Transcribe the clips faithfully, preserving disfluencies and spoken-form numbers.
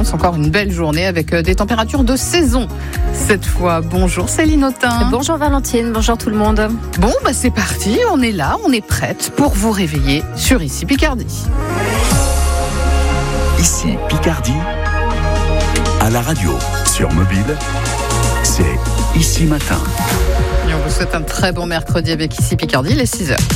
annonce encore une belle journée avec des températures de saison. Cette fois, bonjour Céline Autain. Bonjour Valentine, bonjour tout le monde. Bon, bah c'est parti, on est là, on est prête pour vous réveiller sur Ici Picardie. Ici Picardie, à la radio, sur mobile, c'est Ici Matin. Et on vous souhaite un très bon mercredi avec Ici Picardie, les six heures.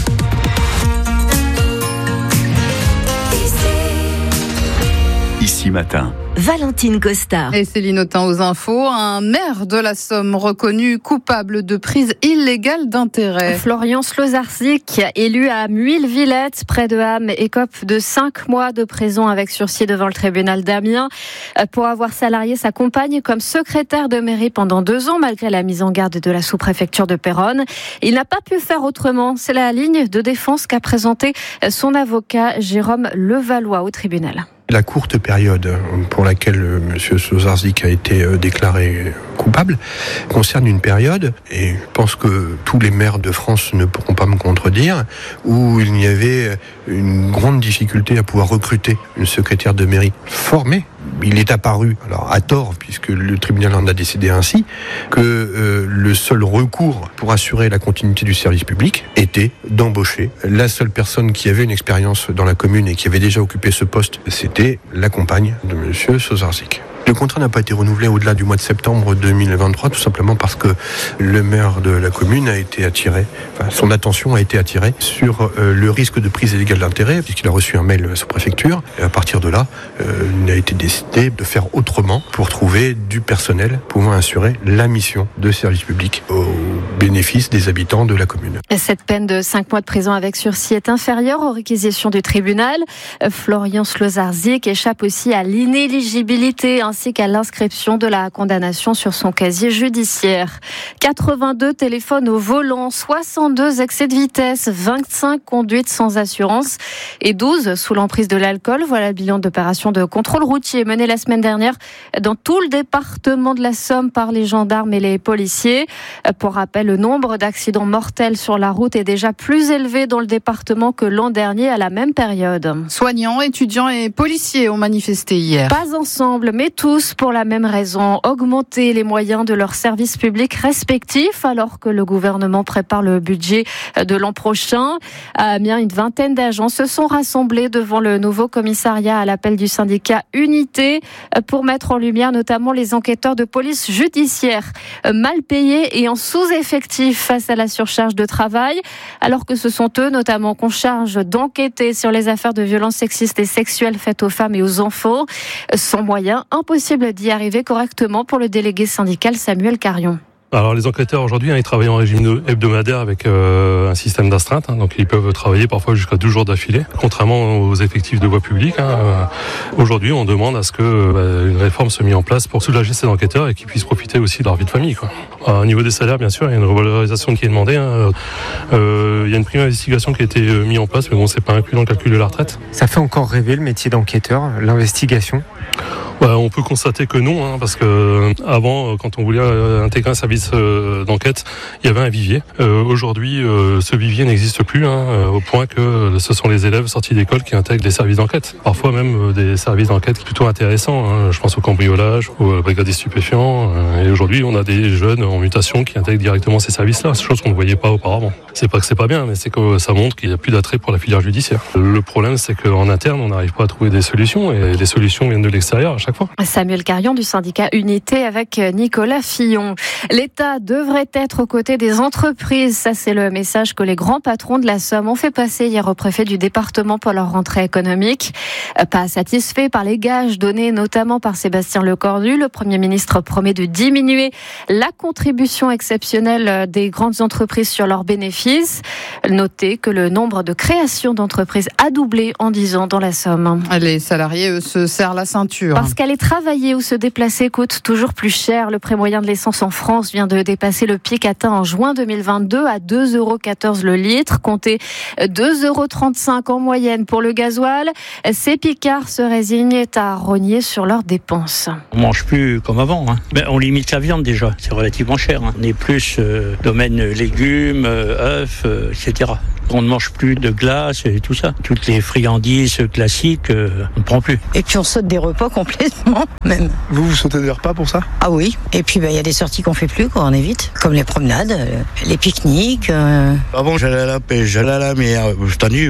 Ici Matin. Valentine Costa. Et Céline Autain aux infos. Un maire de la Somme reconnu coupable de prise illégale d'intérêt. Florian Slozarczyk, élu à Muille-Villette, près de Ham, écope de cinq mois de prison avec sursis devant le tribunal d'Amiens pour avoir salarié sa compagne comme secrétaire de mairie pendant deux ans, malgré la mise en garde de la sous-préfecture de Péronne. Il n'a pas pu faire autrement. C'est la ligne de défense qu'a présenté son avocat Jérôme Levallois au tribunal. La courte période pour laquelle M. Slozarczyk a été déclaré coupable concerne une période, et je pense que tous les maires de France ne pourront pas me contredire, où il y avait une grande difficulté à pouvoir recruter une secrétaire de mairie formée. Il est apparu, alors à tort, puisque le tribunal en a décidé ainsi, que euh, le seul recours pour assurer la continuité du service public était d'embaucher la seule personne qui avait une expérience dans la commune et qui avait déjà occupé ce poste, c'était la compagne de M. Slozarczyk. Le contrat n'a pas été renouvelé au-delà du mois de septembre deux mille vingt-trois, tout simplement parce que le maire de la commune a été attiré, enfin, son attention a été attirée sur euh, le risque de prise illégale d'intérêt, puisqu'il a reçu un mail de la sous-préfecture. Et à partir de là, euh, il a été décidé de faire autrement pour trouver du personnel pouvant assurer la mission de service public au bénéfice des habitants de la commune. Cette peine de cinq mois de prison avec sursis est inférieure aux réquisitions du tribunal. Florian Slozarczyk échappe aussi à l'inéligibilité ainsi qu'à l'inscription de la condamnation sur son casier judiciaire. quatre-vingt-deux téléphones au volant, soixante-deux excès de vitesse, vingt-cinq conduites sans assurance et douze sous l'emprise de l'alcool. Voilà le bilan d'opération de contrôle routier mené la semaine dernière dans tout le département de la Somme par les gendarmes et les policiers. Pour rappel, le nombre d'accidents mortels sur la route est déjà plus élevé dans le département que l'an dernier à la même période. Soignants, étudiants et policiers ont manifesté hier. Pas ensemble, mais tous pour la même raison, augmenter les moyens de leurs services publics respectifs alors que le gouvernement prépare le budget de l'an prochain. À Amiens, une vingtaine d'agents se sont rassemblés devant le nouveau commissariat à l'appel du syndicat Unité pour mettre en lumière notamment les enquêteurs de police judiciaire mal payés et en sous-effectif face à la surcharge de travail, alors que ce sont eux notamment qu'on charge d'enquêter sur les affaires de violences sexistes et sexuelles faites aux femmes et aux enfants. Sans moyens, impossible d'y arriver correctement pour le délégué syndical Samuel Carion. Alors les enquêteurs aujourd'hui, hein, ils travaillent en régime hebdomadaire avec euh, un système d'astreinte, hein, donc ils peuvent travailler parfois jusqu'à douze jours d'affilée, contrairement aux effectifs de voie publique. Hein, euh, aujourd'hui, on demande à ce que euh, une réforme se mette en place pour soulager ces enquêteurs et qu'ils puissent profiter aussi de leur vie de famille, quoi. Alors, au niveau des salaires, bien sûr, il y a une revalorisation qui est demandée. Hein. Euh, il y a une prime investigation qui a été mise en place, mais bon, c'est pas inclus dans le calcul de la retraite. Ça fait encore rêver le métier d'enquêteur, l'investigation? Ouais, on peut constater que non, hein, parce que euh, avant, quand on voulait euh, intégrer un service euh, d'enquête, il y avait un vivier. Euh, aujourd'hui, euh, ce vivier n'existe plus, hein, euh, au point que euh, ce sont les élèves sortis d'école qui intègrent des services d'enquête. Parfois même euh, des services d'enquête plutôt intéressants. Hein. Je pense au cambriolage, aux euh, brigades des stupéfiants. Euh, et aujourd'hui, on a des jeunes en mutation qui intègrent directement ces services-là, chose qu'on ne voyait pas auparavant. C'est pas que c'est pas bien, mais c'est que ça montre qu'il n'y a plus d'attrait pour la filière judiciaire. Le problème, c'est qu'en interne, on n'arrive pas à trouver des solutions, et les solutions viennent de l'extérieur à chaque fois. Samuel Carion du syndicat Unité avec Nicolas Fillon. L'État devrait être aux côtés des entreprises. Ça, c'est le message que les grands patrons de la Somme ont fait passer hier au préfet du département pour leur rentrée économique. Pas satisfait par les gages donnés notamment par Sébastien Lecornu, le Premier ministre promet de diminuer la contribution exceptionnelle des grandes entreprises sur leurs bénéfices. Notez que le nombre de créations d'entreprises a doublé en dix ans dans la Somme. Les salariés, eux, se serrent la ceinture. Parce qu'aller travailler ou se déplacer coûte toujours plus cher. Le prix moyen de l'essence en France vient de dépasser le pic atteint en juin deux mille vingt-deux à deux euros quatorze le litre. Comptez deux euros trente-cinq en moyenne pour le gasoil. Ces Picards se résignent à rogner sur leurs dépenses. On mange plus comme avant. Hein. Mais on limite la viande déjà. C'est relativement cher. Hein. On est plus euh, domaine légumes, euh, œufs, euh, et cetera. On ne mange plus de glace et tout ça. Toutes les friandises classiques, euh, on ne prend plus. Et puis on saute des repas complètement, même. Vous, vous sautez des repas pour ça ? Ah oui. Et puis il bah, y a des sorties qu'on fait plus, quoi, on évite. Comme les promenades, euh, les pique-niques. Euh... Avant, j'allais à la pêche, j'allais à la mer. Cette année,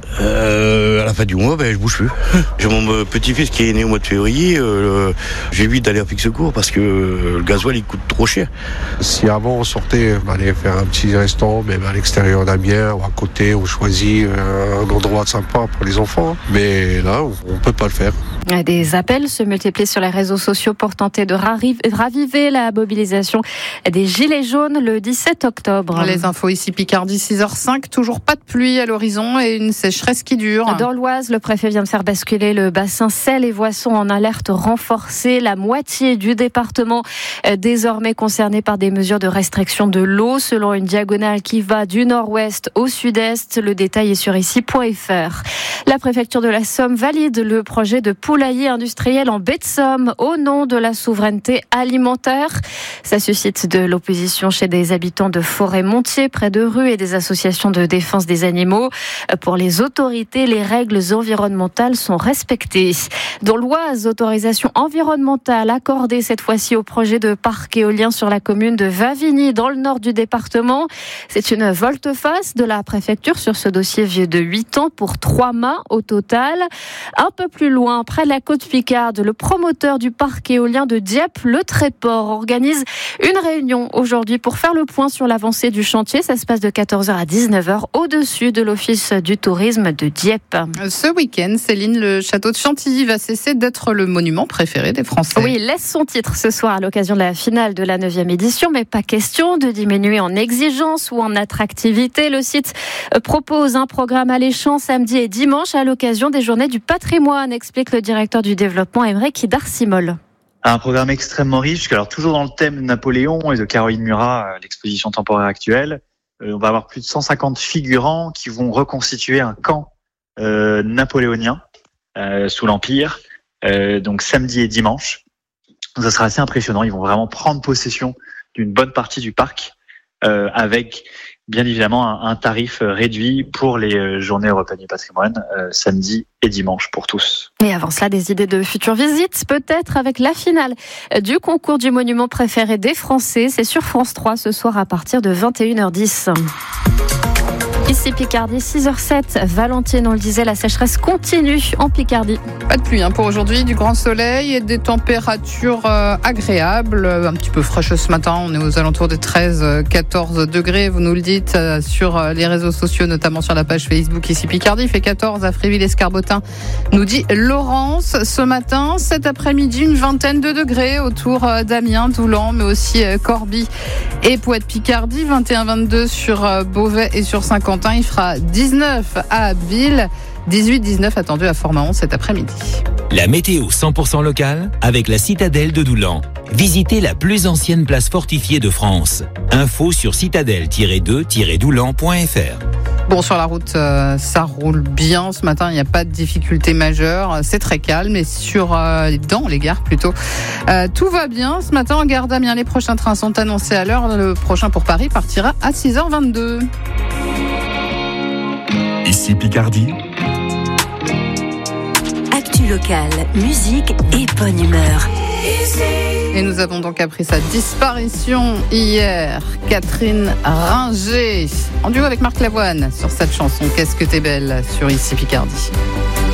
euh, à la fin du mois, ben, je bouge plus. J'ai mon petit-fils qui est né au mois de février. Euh, j'évite d'aller à Pixecourt parce que le gasoil, il coûte trop cher. Si avant, on sortait, on allait faire un petit restaurant, même à l'extérieur d'Amiens ou à côté, on choisit un endroit sympa pour les enfants. Mais là, on ne peut pas le faire. Des appels se multiplient sur les réseaux sociaux pour tenter de raviver la mobilisation des Gilets jaunes le dix-sept octobre. Les infos ici Picardie, six heures cinq, toujours pas de pluie à l'horizon et une sécheresse qui dure. Dans l'Oise, le préfet vient de faire basculer le bassin Selle et Voisson en alerte renforcée. La moitié du département est désormais concerné par des mesures de restriction de l'eau selon une diagonale qui va du nord-ouest au sud-est. Le détail est sur ici point f r. La préfecture de la Somme valide le projet de poulailler industriel en baie de Somme au nom de la souveraineté alimentaire. Ça suscite de l'opposition chez des habitants de Forêt-Montier, près de Rue, et des associations de défense des animaux. Pour les autorités, les règles environnementales sont respectées. Dans l'Oise, autorisation environnementale accordée cette fois-ci au projet de parc éolien sur la commune de Vavigny, dans le nord du département. C'est une volte-face de la préfecture sur ce dossier vieux de huit ans pour trois mâts au total. Un peu plus loin, près de la côte Picarde, le promoteur du parc éolien de Dieppe, le Tréport, organise une réunion aujourd'hui pour faire le point sur l'avancée du chantier. Ça se passe de quatorze heures à dix-neuf heures au-dessus de l'Office du tourisme de Dieppe. Ce week-end, Céline, le château de Chantilly va cesser d'être le monument préféré des Français. Oui, il laisse son titre ce soir à l'occasion de la finale de la neuvième édition, mais pas question de diminuer en exigence ou en attractivité. Le site propose un programme alléchant samedi et dimanche à l'occasion des Journées du patrimoine, explique le directeur du développement Émeric Darcimol. Un programme extrêmement riche, alors toujours dans le thème de Napoléon et de Caroline Murat, l'exposition temporaire actuelle. Euh, on va avoir plus de cent cinquante figurants qui vont reconstituer un camp euh, napoléonien euh, sous l'Empire, euh, donc samedi et dimanche. Ça sera assez impressionnant, ils vont vraiment prendre possession d'une bonne partie du parc euh, avec bien évidemment un, un tarif réduit pour les euh, journées européennes du patrimoine, euh, samedi et dimanche pour tous. Et avant cela, des idées de futures visites, peut-être avec la finale du concours du monument préféré des Français. C'est sur France trois ce soir à partir de vingt et une heures dix. Ici Picardie, six heures sept. Valentine, on le disait, la sécheresse continue en Picardie. Pas de pluie hein, pour aujourd'hui, du grand soleil et des températures euh, agréables, un petit peu fraîches ce matin. On est aux alentours des treize à quatorze degrés, vous nous le dites euh, sur les réseaux sociaux, notamment sur la page Facebook ici Picardie. Il fait quatorze à Fréville-Escarbotin, nous dit Laurence. Ce matin, cet après-midi, une vingtaine de degrés autour d'Amiens, Doulan, mais aussi euh, Corbie et Poète-Picardie. vingt et un à vingt-deux sur euh, Beauvais et sur Saint-Quentin. Il fera dix-neuf à Abbeville, dix-huit à dix-neuf attendu à Fort-Mahon cet après-midi. La météo cent pour cent locale avec la citadelle de Doulan. Visitez la plus ancienne place fortifiée de France. Info sur citadelle tiret deux tiret doulan point f r. Bon, sur la route, euh, ça roule bien. Ce matin, il n'y a pas de difficultés majeures. C'est très calme. Et sur, euh, dans les gares plutôt, euh, tout va bien. Ce matin, en gare d'Amiens, les prochains trains sont annoncés à l'heure. Le prochain pour Paris partira à six heures vingt-deux. Ici Picardie. Actu locale, musique et bonne humeur. Et nous avons donc appris sa disparition hier. Catherine Ringer, en duo avec Marc Lavoine sur cette chanson Qu'est-ce que t'es belle sur Ici Picardie.